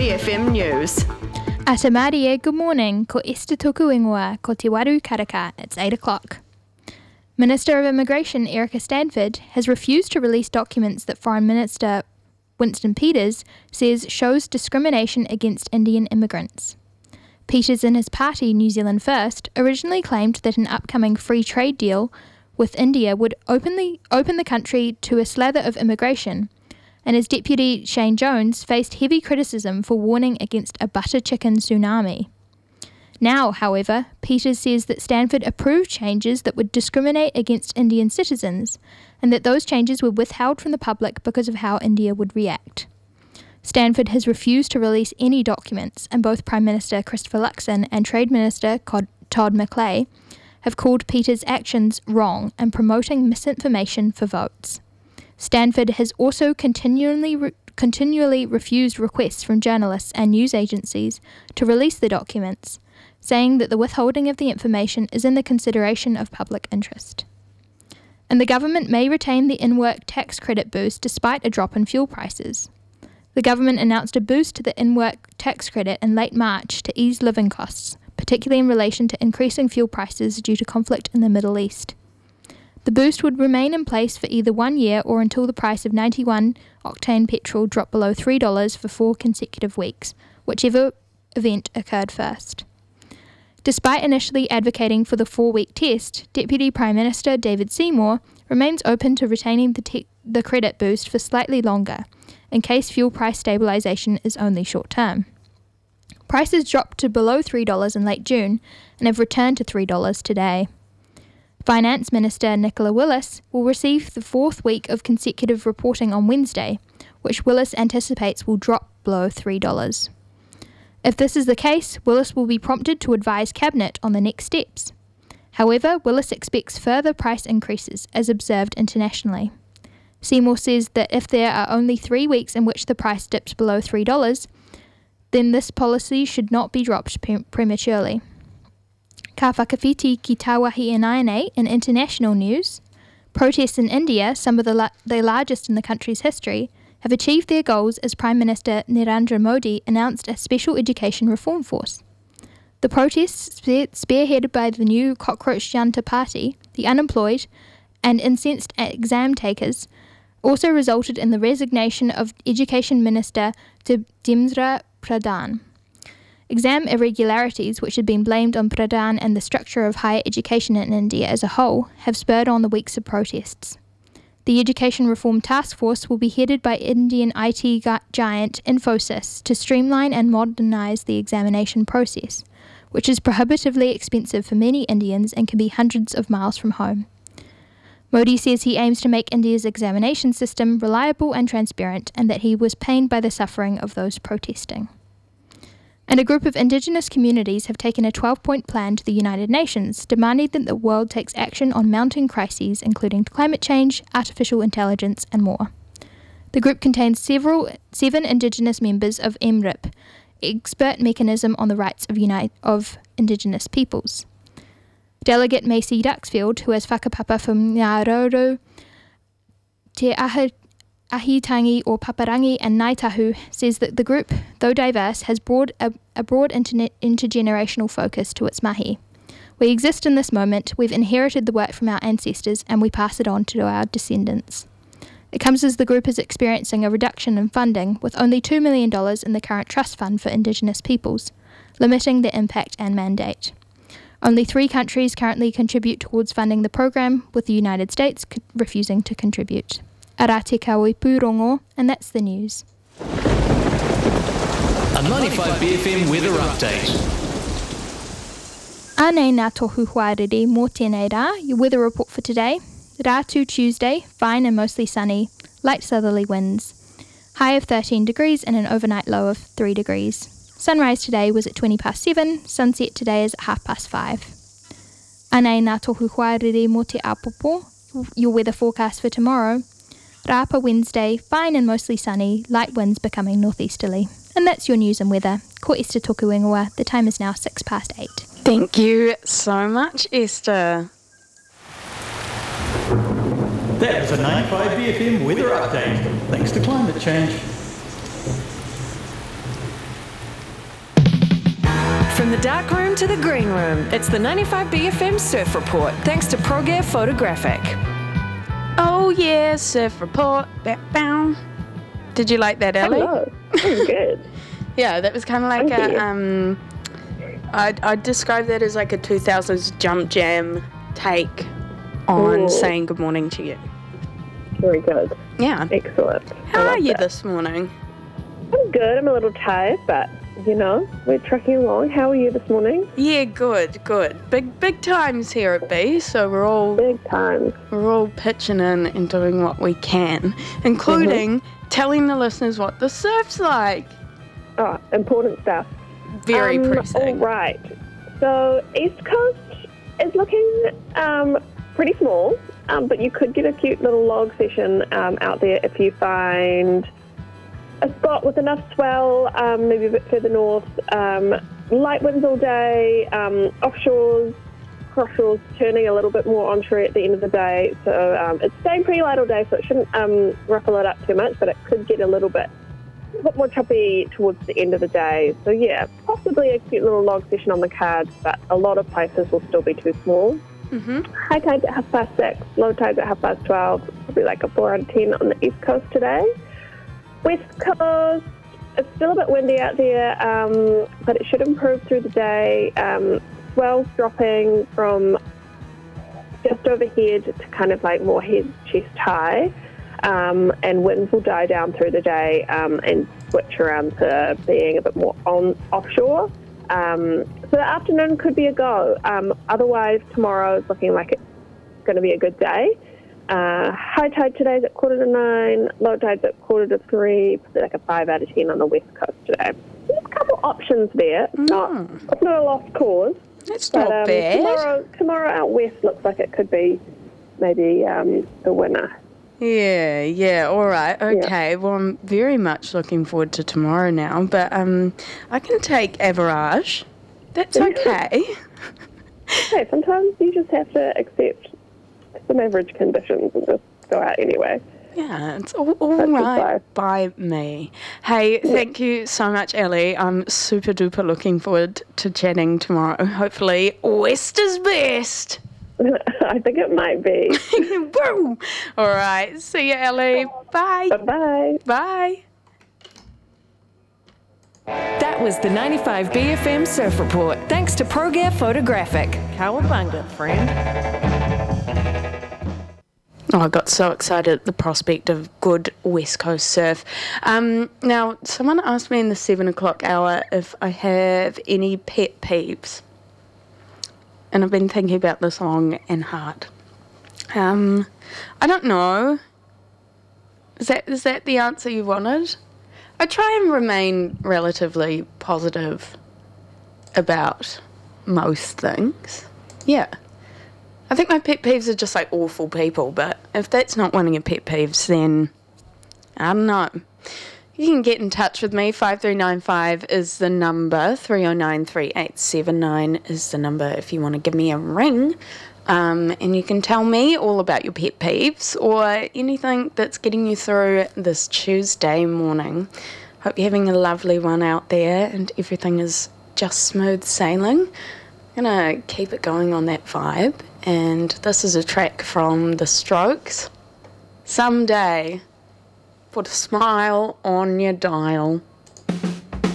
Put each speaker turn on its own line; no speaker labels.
BFM News.
Ata Maria, good morning. Ko Esther toku ingoa, ko te waru karaka. It's 8 o'clock. Minister of Immigration Erica Stanford has refused to release documents that Foreign Minister Winston Peters says shows discrimination against Indian immigrants. Peters and his party, New Zealand First, originally claimed that an upcoming free trade deal with India would open the country to a slather of immigration, and his deputy Shane Jones faced heavy criticism for warning against a butter chicken tsunami. Now, however, Peters says that Stanford approved changes that would discriminate against Indian citizens, and that those changes were withheld from the public because of how India would react. Stanford has refused to release any documents, and both Prime Minister Christopher Luxon and Trade Minister Todd McClay have called Peters' actions wrong and promoting misinformation for votes. Stanford has also continually refused requests from journalists and news agencies to release the documents, saying that the withholding of the information is in the consideration of public interest. And the government may retain the in-work tax credit boost despite a drop in fuel prices. The government announced a boost to the in-work tax credit in late March to ease living costs, particularly in relation to increasing fuel prices due to conflict in the Middle East. The boost would remain in place for either 1 year or until the price of 91 octane petrol dropped below $3 for 4 consecutive weeks, whichever event occurred first. Despite initially advocating for the 4-week test, Deputy Prime Minister David Seymour remains open to retaining the credit boost for slightly longer, in case fuel price stabilisation is only short-term. Prices dropped to below $3 in late June and have returned to $3 today. Finance Minister Nicola Willis will receive the 4th week of consecutive reporting on Wednesday, which Willis anticipates will drop below $3. If this is the case, Willis will be prompted to advise Cabinet on the next steps. However, Willis expects further price increases, as observed internationally. Seymour says that if there are only 3 weeks in which the price dips below $3, then this policy should not be dropped prematurely. Ka whakawhiti ki Tāwahi Ināianei in international news, protests in India, some of the largest in the country's history, have achieved their goals as Prime Minister Narendra Modi announced a special education reform force. The protests, spearheaded by the new Cockroach Janta Party, the unemployed, and incensed exam takers, also resulted in the resignation of Education Minister Dharmendra Pradhan. Exam irregularities, which had been blamed on Pradhan and the structure of higher education in India as a whole, have spurred on the weeks of protests. The Education Reform Task Force will be headed by Indian IT giant Infosys to streamline and modernise the examination process, which is prohibitively expensive for many Indians and can be hundreds of miles from home. Modi says he aims to make India's examination system reliable and transparent, and that he was pained by the suffering of those protesting. And a group of Indigenous communities have taken a 12-point plan to the United Nations, demanding that the world takes action on mounting crises, including climate change, artificial intelligence, and more. The group contains 7 Indigenous members of MRIP, Expert Mechanism on the Rights of Indigenous Peoples. Delegate Macy Duxfield, who has whakapapa from Ngārauru, Te Ahitangi or Paparangi and Ngaitahu, says that the group, though diverse, has a broad intergenerational focus to its mahi. We exist in this moment, we've inherited the work from our ancestors, and we pass it on to our descendants. It comes as the group is experiencing a reduction in funding, with only $2 million in the current trust fund for Indigenous peoples, limiting their impact and mandate. Only 3 countries currently contribute towards funding the program, with the United States refusing to contribute. Ara te kaui pūrongo, and that's the news.
A 95 BFM weather update.
Anei ngā tohu huarere mō tēnei rā, your weather report for today. Rātu Tuesday, fine and mostly sunny, light southerly winds. High of 13 degrees and an overnight low of 3 degrees. Sunrise today was at 7:20, sunset today is at 5:30. Anei ngā tohu huarere mō te apopo, your weather forecast for tomorrow. Rāpa Wednesday, fine and mostly sunny, light winds becoming northeasterly. And that's your news and weather. Ko Esther toku ingoa, the time is now 8:06.
Thank you so much, Esther.
That was a 95 BFM weather update, thanks to climate change.
From the dark room to the green room, it's the 95BFM Surf Report, thanks to ProGear Photographic.
Oh yeah, surf report. Bow. Did you like that, Ellie?
Hello. Oh, good.
Yeah, that was kind of like
Thank
a I'd describe that as like a 2000s jump jam take on
Ooh.
saying good morning to you.
Very good.
Yeah.
Excellent.
How
I
are
love
you
that.
this morning?
I'm good. I'm a little tired, but, we're trucking along. How are you this morning?
Yeah, good. Big times here at B, so we're all
Big time.
pitching in and doing what we can, including telling the listeners what the surf's like.
Oh, important stuff.
Very pressing.
All right. So, East Coast is looking pretty small, but you could get a cute little log session out there if you find a spot with enough swell, maybe a bit further north. Light winds all day, offshores, cross-shores turning a little bit more onshore at the end of the day. So it's staying pretty light all day, so it shouldn't ruffle it up too much, but it could get a little bit more choppy towards the end of the day. So yeah, possibly a cute little log session on the cards, but a lot of places will still be too small.
Mm-hmm.
High tides at 6:30, low tides at 12:30, probably like a 4 out of 10 on the East Coast today. West Coast, it's still a bit windy out there, but it should improve through the day. Swells dropping from just overhead to kind of like more head, chest high, and winds will die down through the day and switch around to being a bit more offshore. So the afternoon could be a go. Otherwise, tomorrow is looking like it's going to be a good day. High tide today is at 8:45, low tide's at 2:45, probably like a 5 out of 10 on the west coast today. There's a couple options there. It's not a lost cause.
That's not bad.
Tomorrow out west looks like it could be maybe the winner.
Yeah, all right, okay.
Yeah.
Well, I'm very much looking forward to tomorrow now, but I can take average. That's okay.
Hey, sometimes you just have to accept some average conditions and just go out anyway.
Yeah, it's all
That's
right
just
by me. Hey, thank you so much, Ellie. I'm super duper looking forward to chatting tomorrow. Hopefully, West is best.
I think it might be.
Woo! All right, see you, Ellie. Bye.
Bye-bye.
Bye.
That was the 95BFM Surf Report, thanks to ProGear Photographic. Cowabunga, friend.
Oh, I got so excited at the prospect of good West Coast surf. Now, someone asked me in the 7 o'clock hour if I have any pet peeves. And I've been thinking about this long and hard. I don't know. Is that the answer you wanted? I try and remain relatively positive about most things. Yeah. I think my pet peeves are just like awful people, but if that's not one of your pet peeves, then I don't know. You can get in touch with me. 5395 is the number. 309-3879 is the number if you want to give me a ring. And you can tell me all about your pet peeves or anything that's getting you through this Tuesday morning. Hope you're having a lovely one out there and everything is just smooth sailing. I'm going to keep it going on that vibe. And this is a track from The Strokes. Someday, put a smile on your dial.